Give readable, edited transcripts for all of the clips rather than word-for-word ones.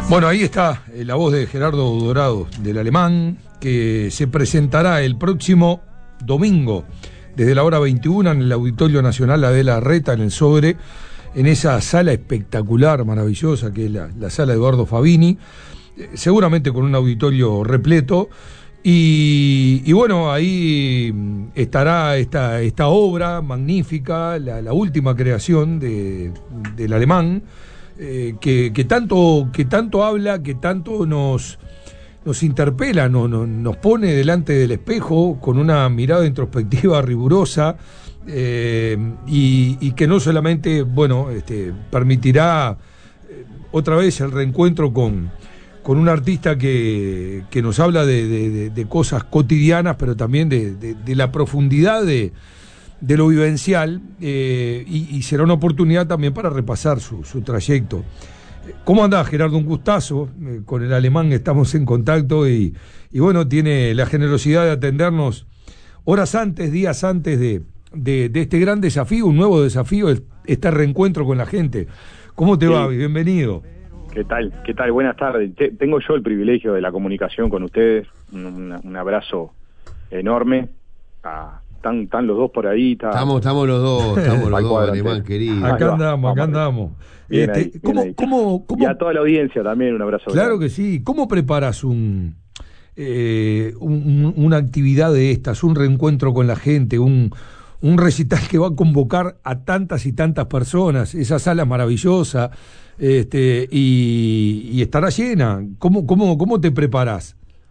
Bueno, ahí está la voz de Gerardo Dorado, del Alemán, que se presentará el próximo domingo, desde la hora 21, en el Auditorio Nacional Adela Reta, en el Sobre, en esa sala espectacular, maravillosa, que es la sala Eduardo Fabini, seguramente con un auditorio repleto. Y bueno, ahí estará esta obra magnífica, la última creación del Alemán, que tanto habla, que tanto nos interpela, nos pone delante del espejo con una mirada introspectiva rigurosa, y que no solamente, bueno, permitirá otra vez el reencuentro con un artista que nos habla de cosas cotidianas, pero también de la profundidad de lo vivencial, y será una oportunidad también para repasar su trayecto. ¿Cómo andás, Gerardo? Un gustazo. Con el Alemán estamos en contacto y bueno, tiene la generosidad de atendernos horas antes, días antes de este gran desafío, un nuevo desafío, este reencuentro con la gente. ¿Cómo te va? Bienvenido. ¿Qué tal? Buenas tardes. Tengo yo el privilegio de la comunicación con ustedes. Un abrazo enorme. Están los dos por ahí. Estamos los dos, Alemán querido. Acá andamos. Bien ahí. ¿Cómo? Y a toda la audiencia también un abrazo. Claro grande. que sí. ¿Cómo preparas una actividad de estas, un reencuentro con la gente, un recital que va a convocar a tantas y tantas personas, esa sala maravillosa, y estará llena? ¿Cómo te preparás?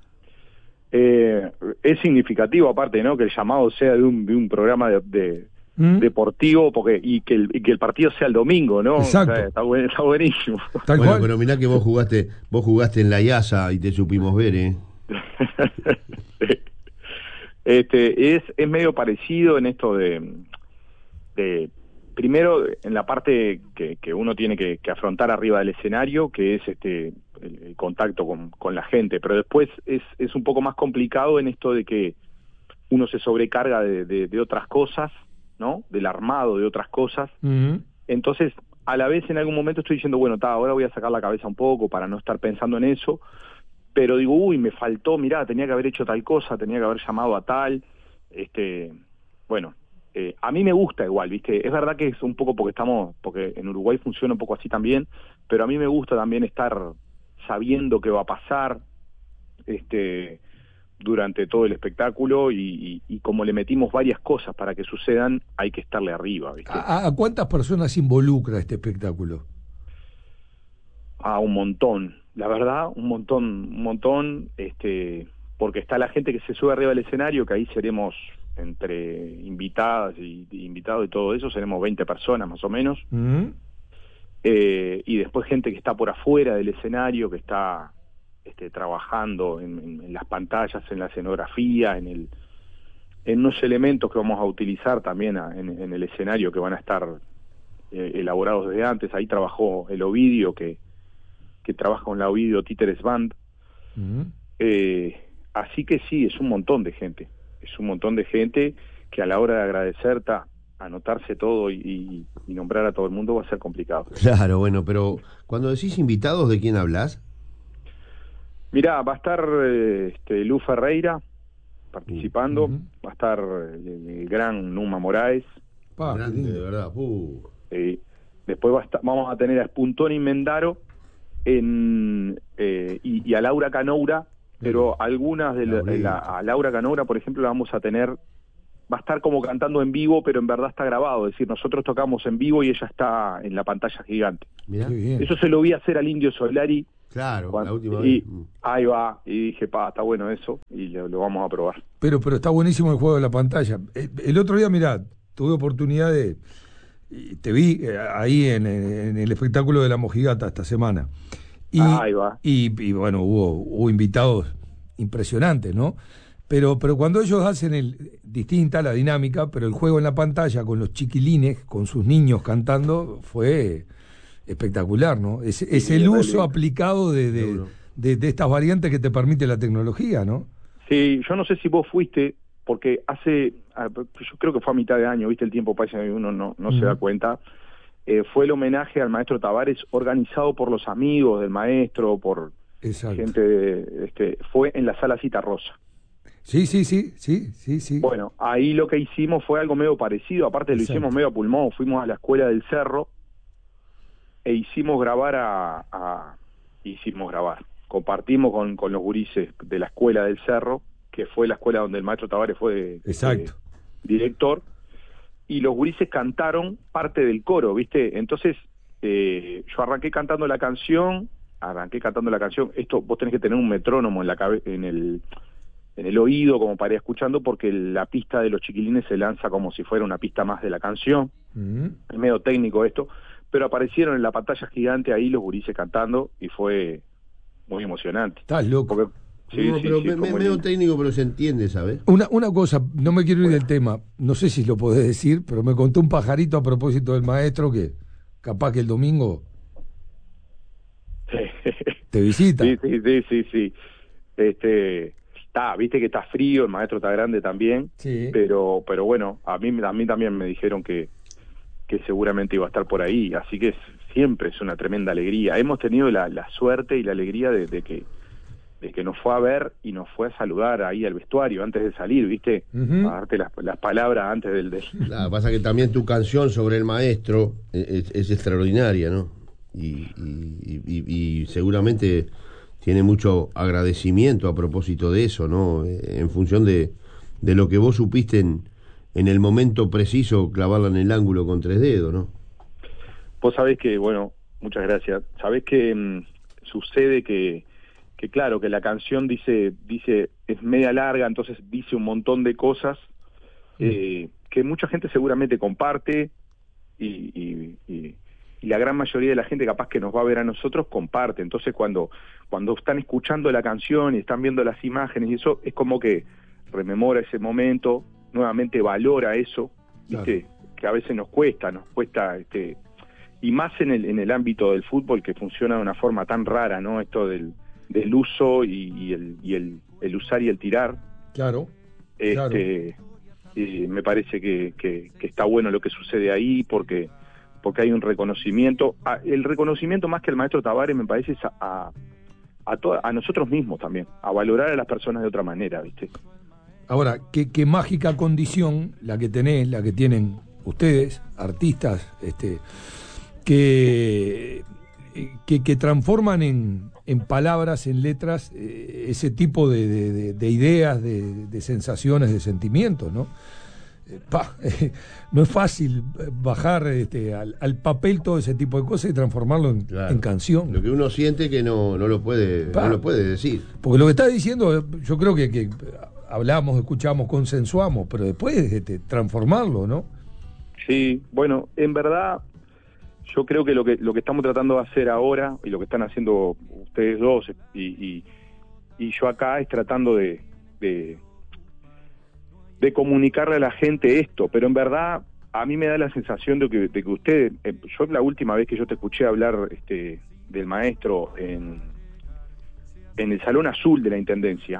Es significativo, aparte, ¿no?, que el llamado sea de un programa deportivo, y que el partido sea el domingo, ¿no? Exacto. O sea, está buenísimo. Tal bueno, cual. pero mirá que vos jugaste en la IASA y te supimos ver, Es medio parecido en esto de primero, en la parte que uno tiene que afrontar arriba del escenario, que es el contacto con la gente, pero después es un poco más complicado en esto de que uno se sobrecarga de otras cosas, ¿no?, del armado de otras cosas. Uh-huh. Entonces, a la vez en algún momento estoy diciendo, bueno, ahora voy a sacar la cabeza un poco para no estar pensando en eso, pero digo, me faltó, mirá, tenía que haber hecho tal cosa, tenía que haber llamado a tal, bueno, a mí me gusta igual, ¿viste? Es verdad que es un poco porque en Uruguay funciona un poco así también, pero a mí me gusta también estar sabiendo qué va a pasar, durante todo el espectáculo, y como le metimos varias cosas para que sucedan, hay que estarle arriba, ¿viste? ¿A cuántas personas involucra este espectáculo? Un montón, la verdad, un montón, porque está la gente que se sube arriba del escenario, que ahí seremos, entre invitadas y invitados y todo eso, seremos 20 personas más o menos. Uh-huh. Y después gente que está por afuera del escenario, que está trabajando en las pantallas, en la escenografía, en unos elementos que vamos a utilizar también en el escenario, que van a estar elaborados desde antes. Ahí trabajó el Ovidio, que trabaja con la Ovidio Títeres Band. Uh-huh. Así que sí, es un montón de gente que a la hora de agradecer, anotarse todo y nombrar a todo el mundo va a ser complicado. Claro, bueno, pero cuando decís invitados, ¿de quién hablas? Mirá, va a estar Lu Ferreira participando, Uh-huh. va a estar el gran Numa Moraes. Grande, de verdad. Después vamos a tener a Spuntoni Mendaro y a Laura Canoura, pero algunas a Laura Canoura, por ejemplo, la vamos a tener, va a estar como cantando en vivo, pero en verdad está grabado, es decir, nosotros tocamos en vivo y ella está en la pantalla gigante. Mirá. Eso se lo vi hacer al Indio Solari. Claro, la última y vez. ahí va, y dije, está bueno eso, y lo vamos a probar. Pero está buenísimo el juego de la pantalla. El otro día, mirá, tuve oportunidad te vi ahí en el espectáculo de La Mojigata esta semana. Ahí va. Y bueno, hubo invitados impresionantes, ¿no? Pero cuando ellos hacen distinta la dinámica, pero el juego en la pantalla con los chiquilines, con sus niños cantando, fue espectacular, ¿no? Es el uso aplicado de estas variantes que te permite la tecnología, ¿no? Sí, yo no sé si vos fuiste, porque yo creo que fue a mitad de año, ¿viste? El tiempo pasa y uno no se da cuenta. fue el homenaje al maestro Tavares organizado por los amigos del maestro, por Exacto. gente, fue en la Sala Cita Rosa. Sí. Bueno, ahí lo que hicimos fue algo medio parecido, aparte lo hicimos medio a pulmón, fuimos a la Escuela del Cerro e hicimos grabar compartimos con los gurises de la Escuela del Cerro, que fue la escuela donde el maestro Tavares fue director, y los gurises cantaron parte del coro, ¿viste? Entonces, yo arranqué cantando la canción, esto vos tenés que tener un metrónomo en el oído como para ir escuchando, porque la pista de los chiquilines se lanza como si fuera una pista más de la canción. Es medio técnico esto, pero aparecieron en la pantalla gigante ahí los gurises cantando y fue muy emocionante. Estás loco. Porque, medio técnico, pero se entiende, ¿sabes? Una cosa, no me quiero ir del tema, no sé si lo podés decir, pero me contó un pajarito a propósito del maestro que capaz que el domingo te visita. Sí. Viste que está frío, el maestro está grande también, pero bueno, a mí también me dijeron que seguramente iba a estar por ahí, así que siempre es una tremenda alegría. Hemos tenido la suerte y la alegría de que nos fue a ver y nos fue a saludar ahí al vestuario antes de salir, ¿viste? A darte las palabras antes del... Pasa que también tu canción sobre el maestro es extraordinaria, ¿no? Y seguramente tiene mucho agradecimiento a propósito de eso, ¿no? En función de lo que vos supiste en el momento preciso clavarla en el ángulo con 3 dedos, ¿no? Vos sabés que, bueno, muchas gracias. Sabés que sucede que claro, que la canción dice es media larga, entonces dice un montón de cosas que mucha gente seguramente comparte y la gran mayoría de la gente capaz que nos va a ver a nosotros comparte. Entonces cuando están escuchando la canción y están viendo las imágenes y eso, es como que rememora ese momento, nuevamente valora eso, ¿viste? Claro. Que a veces nos cuesta y más en el ámbito del fútbol, que funciona de una forma tan rara, ¿no? Esto del uso y el usar y el tirar. Claro. Me parece que está bueno lo que sucede ahí, porque hay un reconocimiento. El reconocimiento más que al maestro Tavares, me parece, es a nosotros mismos también, a valorar a las personas de otra manera, ¿viste? Ahora, qué mágica condición la que tienen ustedes, artistas, que transforman en palabras, en letras, ese tipo de ideas, de sensaciones, de sentimientos, ¿no? No es fácil bajar al papel todo ese tipo de cosas y transformarlo en canción. Lo que uno siente que no lo puede decir. Porque lo que está diciendo, yo creo que hablamos, escuchamos, consensuamos, pero después transformarlo, ¿no? Sí, bueno, en verdad yo creo que lo que estamos tratando de hacer ahora y lo que están haciendo ustedes dos y yo acá es tratando de comunicarle a la gente esto, pero en verdad a mí me da la sensación de que ustedes, yo la última vez que yo te escuché hablar del maestro en el Salón Azul de la Intendencia,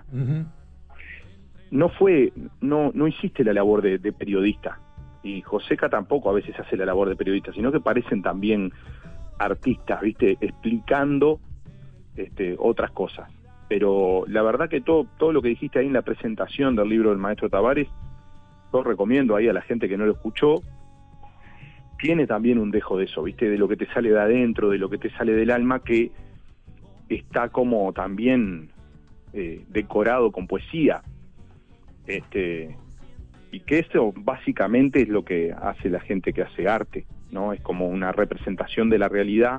no hiciste la labor de periodista, y Joseca tampoco a veces hace la labor de periodista, sino que parecen también artistas, ¿viste? Explicando otras cosas. Pero la verdad que todo lo que dijiste ahí en la presentación del libro del maestro Tavares, yo recomiendo ahí a la gente que no lo escuchó, tiene también un dejo de eso, ¿viste? De lo que te sale de adentro, de lo que te sale del alma, que está como también decorado con poesía. Y que eso básicamente es lo que hace la gente que hace arte, ¿no? Es como una representación de la realidad,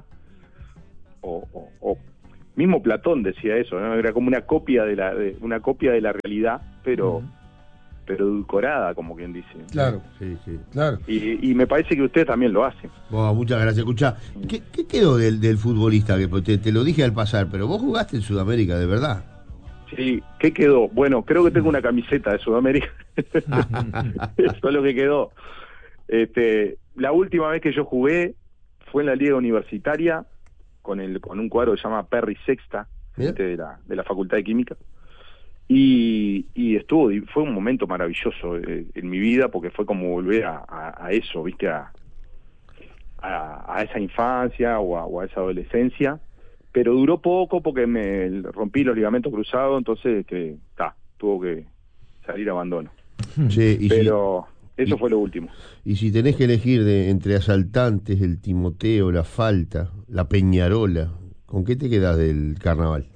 o mismo Platón decía eso, ¿no? Era como una copia de la realidad, pero edulcorada, como quien dice. Claro, sí. Claro. Y me parece que usted también lo hace. Bueno, muchas gracias. Escuchá, ¿qué quedó del futbolista? Que te lo dije al pasar, pero vos jugaste en Sudamérica, de verdad. Sí, ¿qué quedó? Bueno, creo que tengo una camiseta de Sudamérica. Eso es lo que quedó. La última vez que yo jugué fue en la liga universitaria con un cuadro que se llama Perry Sexta, de la Facultad de Química. Y fue un momento maravilloso en mi vida, porque fue como volver a eso, ¿viste? a esa infancia o a esa adolescencia, pero duró poco porque me rompí los ligamentos cruzados, entonces tuvo que salir a abandono. Che, Pero eso fue lo último. Y si tenés que elegir entre Asaltantes, el Timoteo, la Falta, la Peñarola, ¿con qué te quedás del carnaval?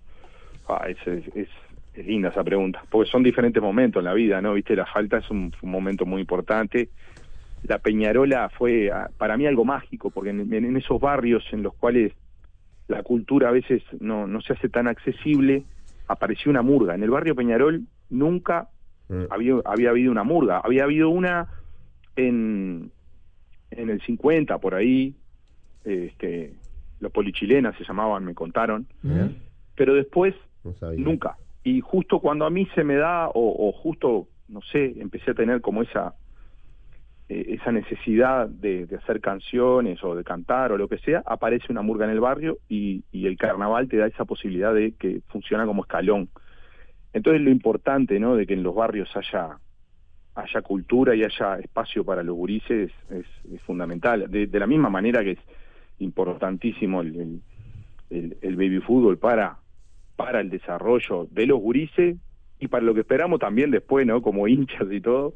Es linda esa pregunta, porque son diferentes momentos en la vida, ¿no? Viste, la Falta fue un momento muy importante. La Peñarola fue para mí algo mágico, porque en esos barrios en los cuales la cultura a veces no se hace tan accesible, apareció una murga. En el barrio Peñarol nunca había habido una murga. Había habido una en el 50, por ahí, los Polichilenas se llamaban, me contaron, pero después nunca. Y justo cuando a mí se me da, o justo, no sé, empecé a tener como esa necesidad de hacer canciones o de cantar o lo que sea, aparece una murga en el barrio y el carnaval te da esa posibilidad de que funciona como escalón. Entonces lo importante, ¿no?, de que en los barrios haya cultura y haya espacio para los gurises es fundamental. De la misma manera que es importantísimo el baby fútbol para el desarrollo de los gurises y para lo que esperamos también después, ¿no?, como hinchas y todo,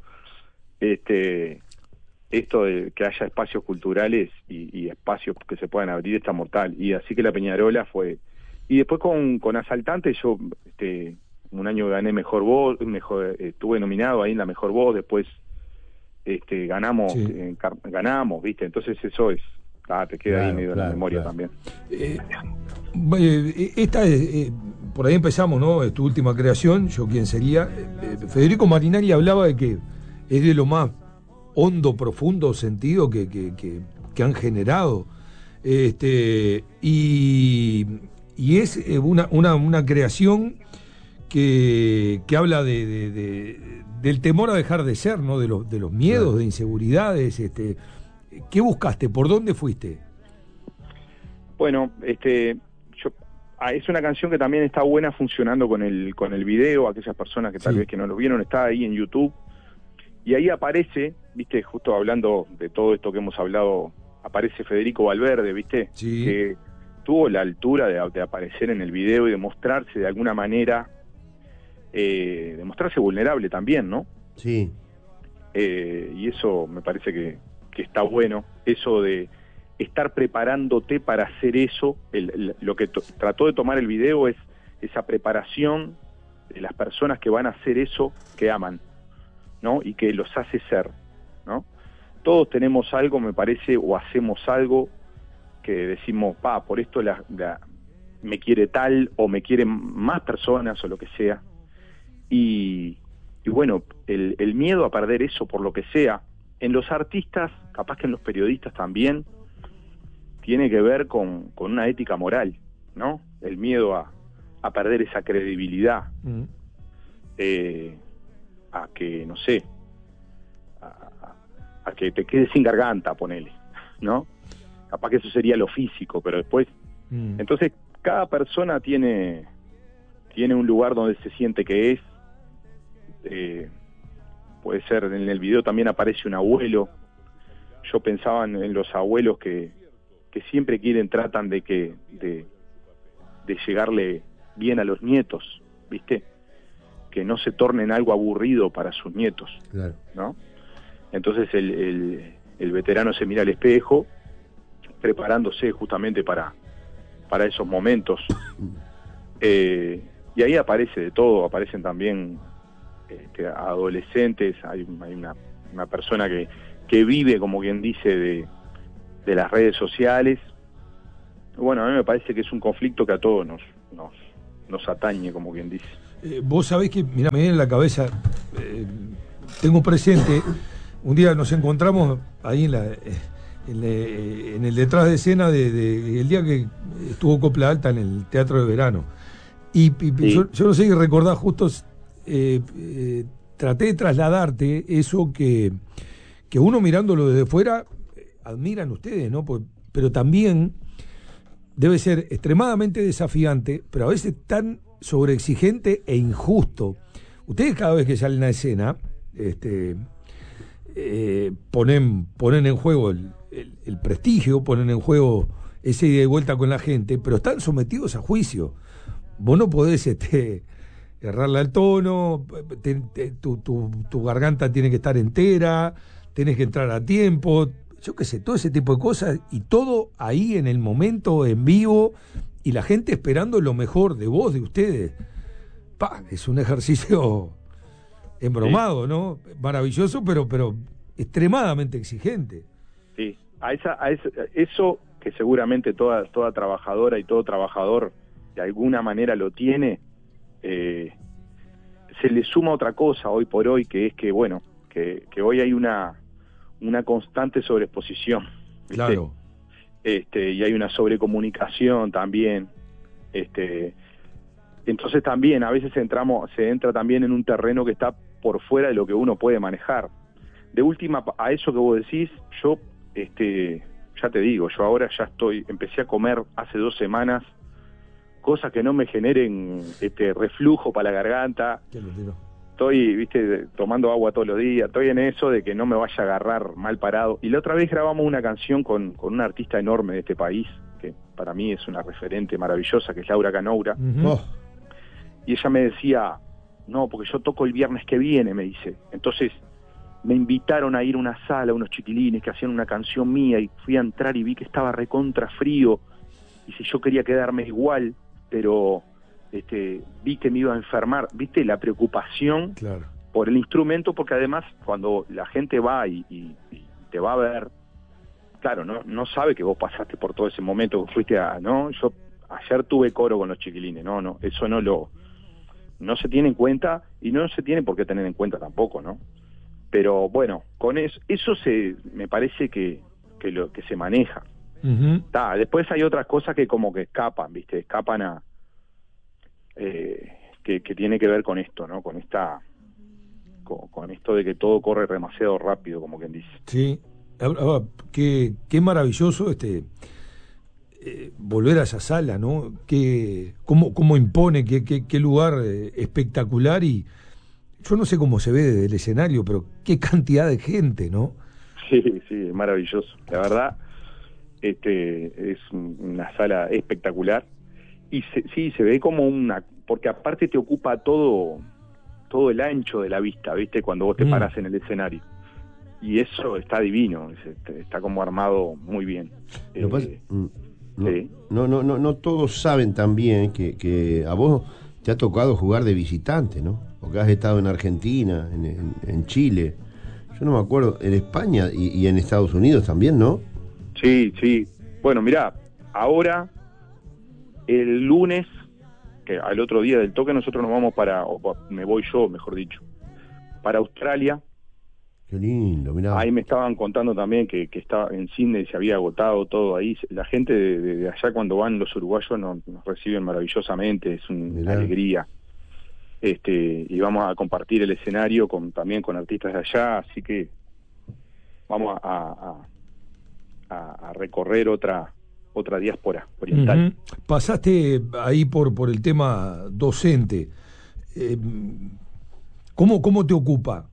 esto de que haya espacios culturales y espacios que se puedan abrir está mortal. Y así que la Peñarola fue. Y después con Asaltantes yo un año gané mejor voz, estuve nominado ahí en la mejor voz, después ganamos, ganamos, ¿viste? Entonces eso es, te queda ahí medio en la memoria también. Esta es, por ahí empezamos, ¿no? Es tu última creación, Yo quién sería. Federico Marinari hablaba de que es de lo más hondo, profundo sentido que han generado. Y es una creación que habla del temor a dejar de ser, ¿no? De los miedos, de inseguridades. ¿Qué buscaste? ¿Por dónde fuiste? Bueno, es una canción que también está buena funcionando con el video. Aquellas personas que tal vez que no lo vieron, está ahí en YouTube. Y ahí aparece, viste, justo hablando de todo esto que hemos hablado, aparece Federico Valverde, viste, que tuvo la altura de aparecer en el video y de mostrarse de alguna manera, de mostrarse vulnerable también, ¿no? Sí. Y eso me parece que está bueno, eso de estar preparándote para hacer eso. Lo que trató de tomar el video es esa preparación de las personas que van a hacer eso que aman, ¿no? Y que los hace ser, ¿no? Todos tenemos algo, me parece, o hacemos algo que decimos, por esto me quiere tal, o me quieren más personas, o lo que sea. Y bueno, el miedo a perder eso por lo que sea, en los artistas, capaz que en los periodistas también, tiene que ver con una ética moral, ¿no? El miedo a perder esa credibilidad. A que, no sé, a que te quedes sin garganta, ponele, ¿no? Capaz que eso sería lo físico, pero después... Entonces, cada persona tiene un lugar donde se siente que es. Puede ser, en el video también aparece un abuelo. Yo pensaba en los abuelos que siempre tratan de llegarle bien a los nietos, ¿viste? Que no se tornen algo aburrido para sus nietos, claro, ¿no? Entonces el veterano se mira al espejo, preparándose justamente para esos momentos. Y ahí aparece de todo, aparecen también adolescentes, hay una persona que vive, como quien dice, de las redes sociales. Bueno, a mí me parece que es un conflicto que a todos nos atañe, como quien dice. Vos sabés que, mirá, me viene en la cabeza, tengo presente, un día nos encontramos ahí en el detrás de escena el día que estuvo Copla Alta en el Teatro de Verano. Y yo no sé si recordás justo, traté de trasladarte eso que uno mirándolo desde fuera admiran ustedes, ¿no? Pero también debe ser extremadamente desafiante, pero a veces tan sobreexigente e injusto. Ustedes cada vez que salen a escena ponen en juego el prestigio, ponen en juego ese ida y vuelta con la gente, pero están sometidos a juicio. Vos no podés errarle al tono, tu garganta tiene que estar entera, tenés que entrar a tiempo, yo qué sé, todo ese tipo de cosas, y todo ahí en el momento, en vivo, y la gente esperando lo mejor de vos, de ustedes. Es un ejercicio embromado, sí, ¿no? Maravilloso, pero extremadamente exigente. Sí, eso que seguramente toda trabajadora y todo trabajador de alguna manera lo tiene, se le suma otra cosa hoy por hoy, que es que, bueno, que hoy hay una constante sobreexposición, ¿viste? Claro. Y hay una sobrecomunicación también, entonces también a veces se entra también en un terreno que está por fuera de lo que uno puede manejar. De última, a eso que vos decís, yo, ya te digo, yo ahora ya empecé a comer hace 2 semanas cosas que no me generen reflujo para la garganta. Estoy, viste, tomando agua todos los días, estoy en eso de que no me vaya a agarrar mal parado. Y la otra vez grabamos una canción con una artista enorme de este país, que para mí es una referente maravillosa, que es Laura Canoura. Uh-huh. Y ella me decía, no, porque yo toco el viernes que viene, me dice. Entonces me invitaron a ir a una sala, unos chiquilines que hacían una canción mía, y fui a entrar y vi que estaba recontra frío, y si yo quería quedarme igual, pero vi que me iba a enfermar, viste la preocupación. Claro. Por el instrumento, porque además cuando la gente va y te va a ver, claro, no sabe que vos pasaste por todo ese momento, que fuiste no, yo ayer tuve coro con los chiquilines, no, eso no se tiene en cuenta, y no se tiene por qué tener en cuenta tampoco, ¿no? Pero bueno, con eso me parece que se maneja. Uh-huh. Después hay otras cosas que como que escapan a que tiene que ver con esto, ¿no? Con esto de que todo corre demasiado rápido, como quien dice. Sí. Ahora, qué maravilloso volver a esa sala, ¿no? Cómo impone, qué lugar espectacular, y yo no sé cómo se ve desde el escenario, pero qué cantidad de gente, ¿no? Sí, es maravilloso. La verdad, es una sala espectacular, y se ve como porque aparte te ocupa todo el ancho de la vista, ¿viste? Cuando vos te parás en el escenario. Y eso está divino, está como armado muy bien. Sí. No todos saben también que a vos te ha tocado jugar de visitante, ¿no? Porque has estado en Argentina, en Chile, yo no me acuerdo, en España y en Estados Unidos también, ¿no? Sí. Bueno, mirá, ahora, el lunes, que al otro día del toque, nosotros nos vamos me voy yo, mejor dicho, para Australia. Qué lindo, mirá. Ahí me estaban contando también que estaba en Sydney, se había agotado todo ahí. La gente de allá, cuando van los uruguayos, nos reciben maravillosamente, es una alegría. Y vamos a compartir el escenario también con artistas de allá, así que vamos a recorrer otra diáspora oriental. Uh-huh. Pasaste ahí por el tema docente. ¿Cómo te ocupa?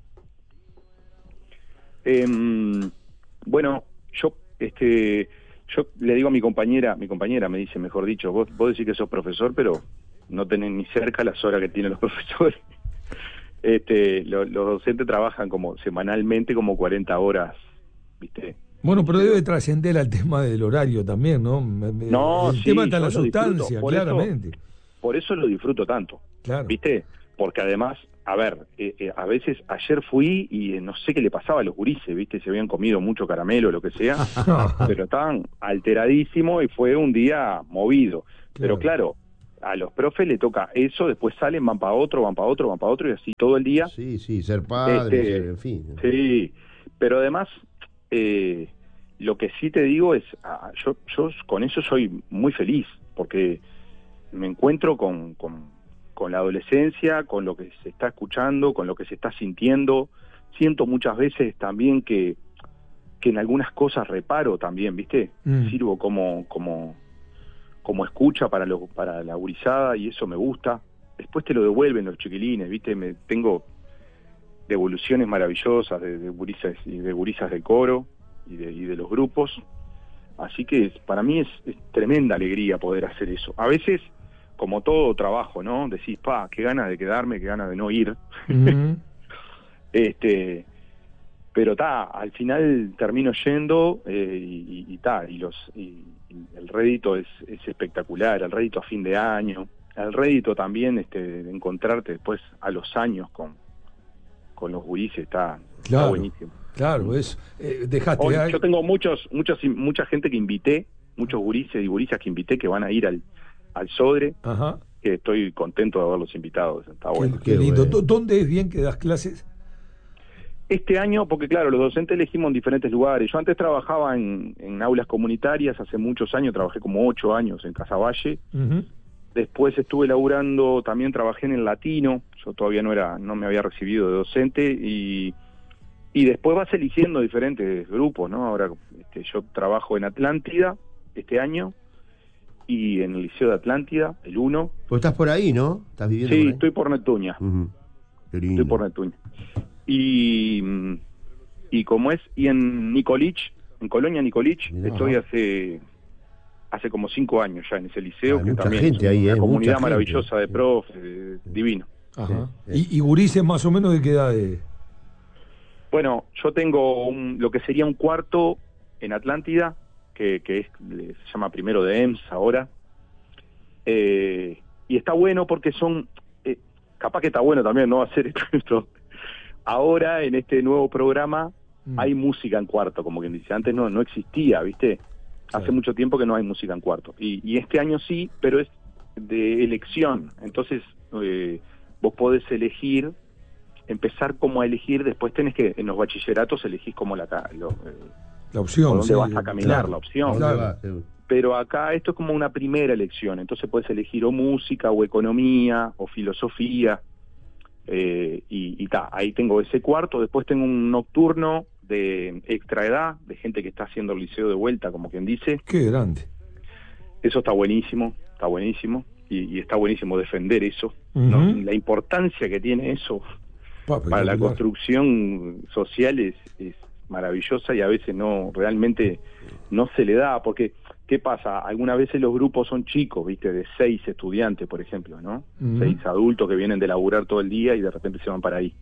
Bueno, yo le digo a mi compañera me dice, mejor dicho, vos decís que sos profesor, pero no tenés ni cerca las horas que tienen los profesores. Los docentes trabajan como semanalmente como 40 horas, ¿viste? Bueno, pero debe trascender al tema del horario también, ¿no? El tema está en la sustancia, claramente. Por eso lo disfruto tanto, claro. ¿Viste? Porque además, a ver, a veces ayer fui y no sé qué le pasaba a los gurises, ¿viste? Se habían comido mucho caramelo o lo que sea, pero estaban alteradísimos y fue un día movido. Claro. Pero claro, a los profes le toca eso, después salen, van para otro y así todo el día. Sí, ser padre, en fin. Sí, pero además, lo que sí te digo es, yo con eso soy muy feliz, porque me encuentro con la adolescencia, con lo que se está escuchando, con lo que se está sintiendo. Siento muchas veces también que en algunas cosas reparo también, ¿viste? Sirvo como escucha para la gurizada, y eso me gusta. Después te lo devuelven los chiquilines, ¿viste? Tengo devoluciones maravillosas de gurisas y de gurisas del coro, y de los grupos. Así que para mí es tremenda alegría poder hacer eso. A veces, como todo trabajo, ¿no? Decís, qué ganas de quedarme, qué ganas de no ir. Pero al final termino yendo y el rédito es espectacular, el rédito a fin de año, el rédito también de encontrarte después a los años con los gurises está buenísimo. Claro, dejaste. Hoy, yo tengo mucha gente que invité, muchos gurises y gurisas que invité que van a ir al Sodre. Ajá. Que estoy contento de haberlos invitado, está bueno. Qué lindo. bueno. ¿Dónde es bien que das clases? Este año, porque claro, los docentes elegimos en diferentes lugares. Yo antes trabajaba en aulas comunitarias, hace muchos años, trabajé como 8 años en Casaballe. Después estuve laburando, también trabajé en el Latino, yo todavía no me había recibido de docente, y después vas eligiendo diferentes grupos, ¿no? Ahora yo trabajo en Atlántida este año, y en el Liceo de Atlántida, el 1. Pues estás por ahí, ¿no? ¿Estás viviendo Sí, por ahí? estoy por Neptunia. Qué lindo. Estoy por Neptunia. Y como es, y en Nicolich, en Colonia Nicolich, Mirá, estoy hace como 5 años ya en ese liceo, que mucha también gente es ahí, una comunidad mucha maravillosa gente. de profes, divino. Ajá. Sí. ¿Y gurises más o menos de qué edad? Bueno, yo tengo lo que sería un cuarto en Atlántida, que se llama primero de EMS ahora, y está bueno porque capaz que está bueno también no hacer esto. Ahora en este nuevo programa hay música en cuarto, como quien dice, antes no existía, ¿viste? Hace mucho tiempo que no hay música en cuarto, y este año sí, pero es de elección, entonces vos podés elegir, empezar como a elegir, después tenés que, en los bachilleratos elegís como la opción. por dónde vas a caminar, claro, la opción. Claro. Pero acá esto es como una primera elección, entonces puedes elegir o música, o economía, o filosofía, ahí tengo ese cuarto. Después tengo un nocturno de extra edad, de gente que está haciendo el liceo de vuelta, como quien dice. Qué grande. Eso está buenísimo, y está buenísimo defender eso, ¿no? La importancia que tiene eso para la construcción social es maravillosa, y a veces realmente no se le da, porque ¿qué pasa? Algunas veces los grupos son chicos, ¿viste? De 6 estudiantes, por ejemplo, ¿no? 6 adultos que vienen de laburar todo el día y de repente se van para ahí.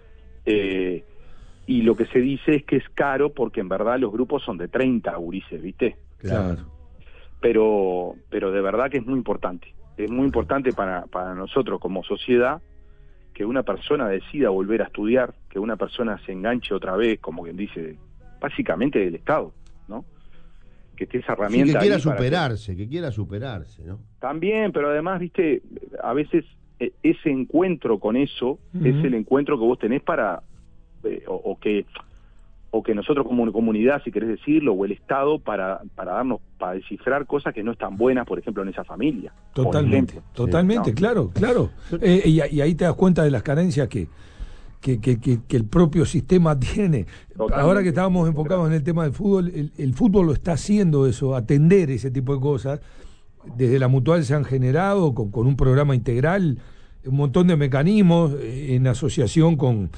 Y lo que se dice es que es caro porque en verdad los grupos son de 30 gurises, ¿viste? Claro. Pero de verdad que es muy importante. Es muy importante para nosotros como sociedad que una persona decida volver a estudiar, que una persona se enganche otra vez, como quien dice, básicamente del Estado, ¿no? Que esté esa herramienta. Sí, que quiera superarse, ¿no? También, pero además, viste, a veces ese encuentro con eso es el encuentro que vos tenés para, o que nosotros como comunidad, si querés decirlo, o el Estado, para descifrar cosas que no están buenas, por ejemplo, en esa familia. Totalmente, Sí. claro. Y ahí te das cuenta de las carencias que el propio sistema tiene. Totalmente. Ahora que estábamos enfocados en el tema del fútbol, el fútbol lo está haciendo eso, atender ese tipo de cosas. Desde la Mutual se han generado con un programa integral, un montón de mecanismos en asociación con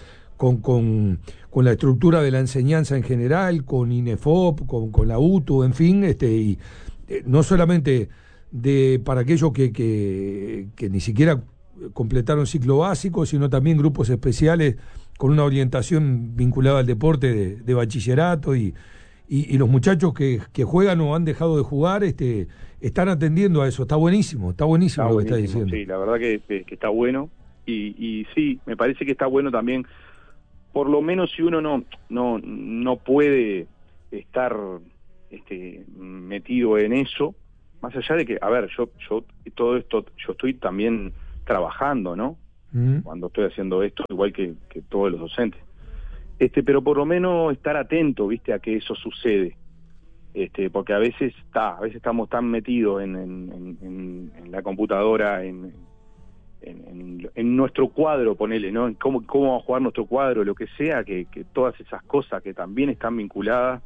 la estructura de la enseñanza en general, con INEFOP, con la UTU, en fin, y no solamente para aquellos que ni siquiera completaron ciclo básico, sino también grupos especiales con una orientación vinculada al deporte de bachillerato, y los muchachos que juegan o han dejado de jugar están atendiendo a eso. Está buenísimo lo que está diciendo. Sí, la verdad que está bueno, y sí, me parece que está bueno también, por lo menos si uno no puede estar metido en eso, más allá de que, a ver, yo todo esto, yo estoy también trabajando, ¿no? Cuando estoy haciendo esto, igual que todos los docentes. Pero por lo menos estar atento, ¿viste? A que eso sucede. Porque a veces estamos tan metidos en la computadora, en nuestro cuadro, ponele, ¿no? En cómo va a jugar nuestro cuadro, lo que sea, que todas esas cosas que también están vinculadas,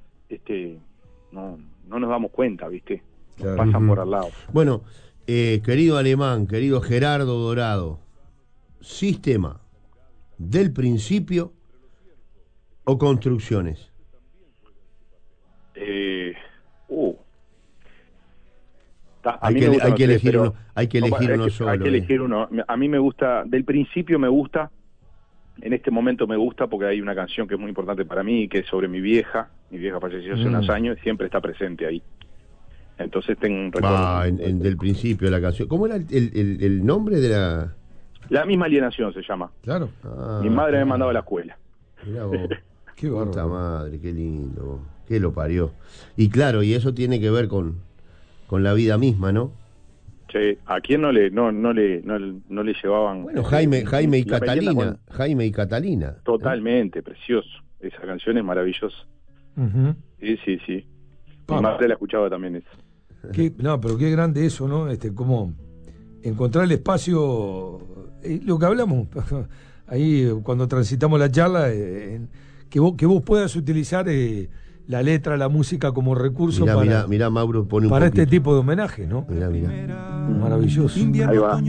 no nos damos cuenta, ¿viste? Nos pasan por al lado. Bueno, querido Alemán, querido Gerardo Dorado, ¿sistema del principio o construcciones? Hay que elegir uno, hay que elegir uno solo. Hay que elegir uno. A mí me gusta, del principio me gusta, en este momento me gusta porque hay una canción que es muy importante para mí, que es sobre mi vieja. Mi vieja falleció hace unos años y siempre está presente ahí. Entonces tengo un recuerdo. Del principio de la canción. ¿Cómo era el nombre de la...? La misma alienación se llama. Claro. Mi madre me mandaba a la escuela. Mirá vos. Qué bárbaro. Puta madre, qué lindo. Qué lo parió. Y claro, y eso tiene que ver con la vida misma, ¿no? Che, ¿a quién no le llevaban? Bueno, Jaime y Catalina. Jaime y Catalina. Totalmente, precioso. Esa canción es maravillosa. Sí. Mi madre la escuchaba también eso. Pero qué grande eso, ¿no? Como encontrar el espacio, lo que hablamos ahí cuando transitamos la charla, que vos puedas utilizar la letra, la música como recurso mirá, Mauro pone un para poquito. este tipo de homenaje, ¿no? Mirá. Maravilloso. Ahí va.